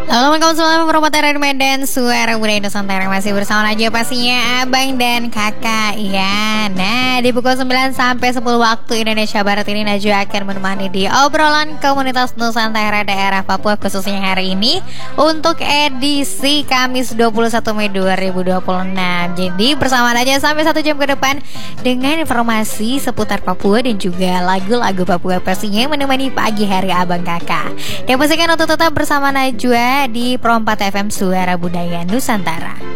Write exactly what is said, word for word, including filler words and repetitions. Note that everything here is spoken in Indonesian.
Assalamualaikum warahmatullahi wabarakatuh Medan, suara budaya Nusantara. Masih bersama aja pastinya abang dan kakak ya. Nah, di pukul sembilan sampai sepuluh waktu Indonesia Barat ini Najwa akan menemani di obrolan komunitas Nusantara daerah Papua, khususnya hari ini untuk edisi Kamis dua puluh satu Mei dua ribu dua puluh enam. Jadi bersama aja sampai satu jam ke depan dengan informasi seputar Papua dan juga lagu-lagu Papua pastinya menemani pagi hari abang kakak. Dan pastikan untuk tetap bersama Najwa di Pro empat F M Suara Budaya Nusantara.